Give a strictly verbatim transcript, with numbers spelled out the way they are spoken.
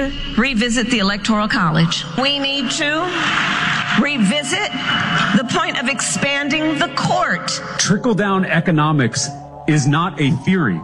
to revisit the Electoral College. We need to revisit the point of expanding the court. Trickle-down economics is not a theory.